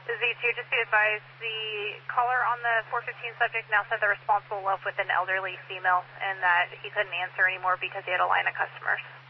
Z2, just be advised, the caller on the 415 subject now said the responsible left with an elderly female and that he couldn't answer anymore because he had a line of customers.